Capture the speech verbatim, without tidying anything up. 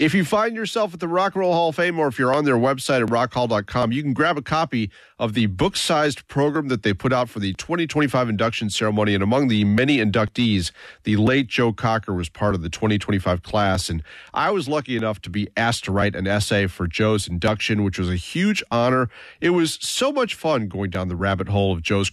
If you find yourself at the Rock and Roll Hall of Fame, or if you're on their website at rock hall dot com, you can grab a copy of the book-sized program that they put out for the twenty twenty-five induction ceremony. And among the many inductees, the late Joe Cocker was part of the twenty twenty-five class. And I was lucky enough to be asked to write an essay for Joe's induction, which was a huge honor. It was so much fun going down the rabbit hole of Joe's